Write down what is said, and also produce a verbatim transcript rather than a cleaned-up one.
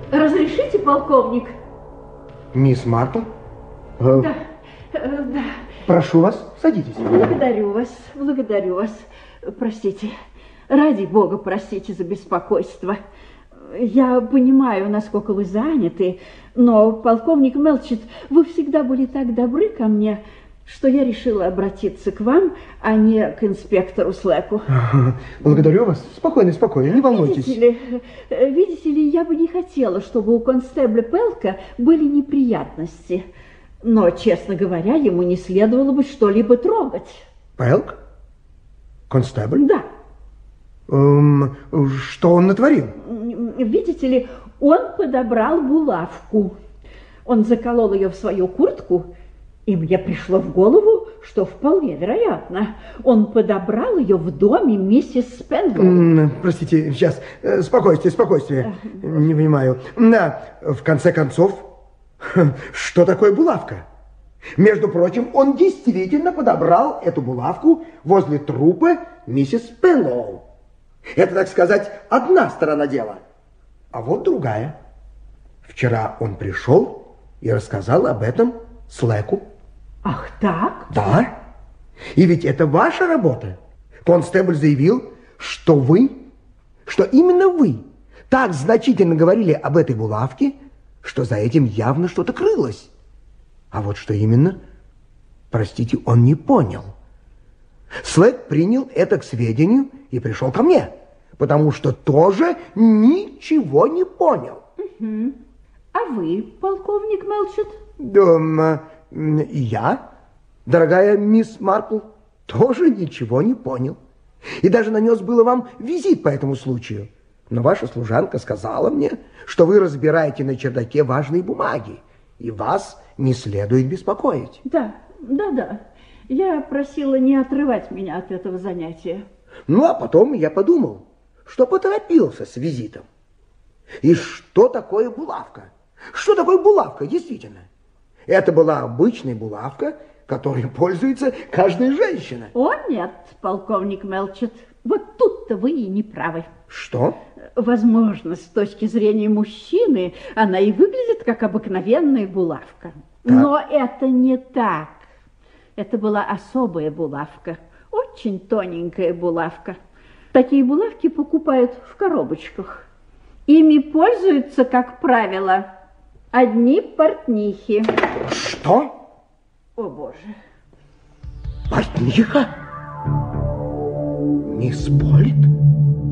Разрешите, полковник? Мисс Марпл? Да, да. Прошу вас, садитесь. Благодарю вас, благодарю вас. Простите, ради бога, простите за беспокойство. Я понимаю, насколько вы заняты, но, полковник Мелчет, вы всегда были так добры ко мне, что я решила обратиться к вам, а не к инспектору Слэку. Благодарю вас. Спокойно, спокойно, не волнуйтесь. Видите ли, видите ли, я бы не хотела, чтобы у констебля Пелка были неприятности. Но, честно говоря, ему не следовало бы что-либо трогать. Пелк? Констебль? Да. Эм, что он натворил? Видите ли, он подобрал булавку. Он заколол ее в свою куртку, и мне пришло в голову, что вполне вероятно, он подобрал ее в доме миссис Спенвелл. Простите, сейчас. Спокойствие, спокойствие. Не понимаю. Да, в конце концов, что такое булавка? Между прочим, он действительно подобрал эту булавку возле трупа миссис Пенлоу. Это, так сказать, одна сторона дела. А вот другая. Вчера он пришел и рассказал об этом Слэку. Ах, так? Да. И ведь это ваша работа. Констебль заявил, что вы, что именно вы так значительно говорили об этой булавке, что за этим явно что-то крылось. А вот что именно, простите, он не понял. Слэк принял это к сведению и пришел ко мне, потому что тоже ничего не понял. Угу. А вы, полковник Мелчет? Да, и я, дорогая мисс Марпл, тоже ничего не понял. И даже нанес было вам визит по этому случаю. Но ваша служанка сказала мне, что вы разбираете на чердаке важные бумаги, и вас не следует беспокоить. Да, да, да. Я просила не отрывать меня от этого занятия. Ну, а потом я подумал, что поторопился с визитом. И что такое булавка? Что такое булавка, действительно? Это была обычная булавка, которой пользуется каждая женщина. О, нет, полковник Мелчет, вот тут-то вы и не правы. Что? Возможно, с точки зрения мужчины она и выглядит как обыкновенная булавка. Так. Но это не так. Это была особая булавка, очень тоненькая булавка. Такие булавки покупают в коробочках. Ими пользуются, как правило, одни портнихи. Что? О, Боже. Портниха? Мисс Полит?